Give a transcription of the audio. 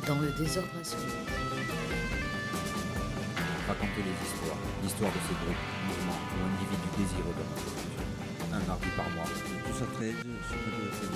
Dans le désordre absolu. Raconter les histoires, l'histoire de ces groupes, mouvements ou individus désireux de notre culture. Un mardi par mois. Tous à 13 sur Radio FM.